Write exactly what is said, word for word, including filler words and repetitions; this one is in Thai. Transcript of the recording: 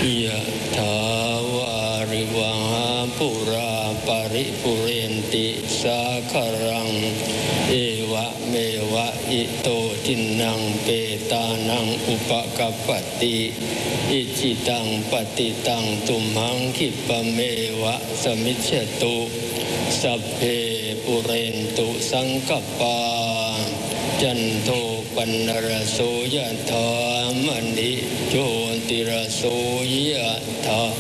ยะถาวาริวหาปุราปริปุเรนติสาคารังเอวะเมวะอิโตทินังเปตานังอุปกัปปติอิจิตังปฏิตังตุมหังคิปะเมวะสมิจฉตุสัพเพปุเรนตุสังกปาจันโทปนรโสยะถามณิโชติรโสยะถา